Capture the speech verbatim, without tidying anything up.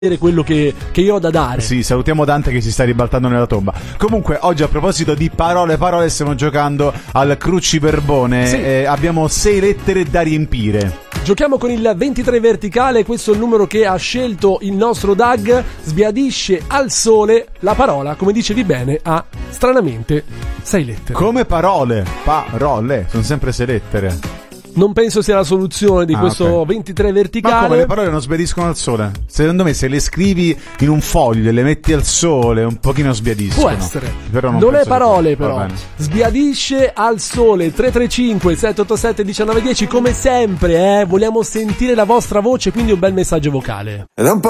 quello che, che io ho da dare. Sì, salutiamo Dante che si sta ribaltando nella tomba. Comunque oggi, a proposito di parole parole, stiamo giocando al cruciverbone. Sì. eh, Abbiamo sei lettere da riempire. Giochiamo con il ventitré verticale. Questo è il numero che ha scelto il nostro Doug. Sbiadisce al sole. La parola, come dicevi bene, ha stranamente sei lettere. Come parole, parole, sono sempre sei lettere. Non penso sia la soluzione di ah, questo okay. ventitré verticale. Ma come, le parole non sbiadiscono al sole? Secondo me se le scrivi in un foglio e le metti al sole un pochino sbiadiscono. Può essere. Però non non è parole che... però. Sbiadisce al sole. Tre tre cinque sette otto sette uno nove uno zero. Come sempre, eh, vogliamo sentire la vostra voce, quindi un bel messaggio vocale. Ed è un po'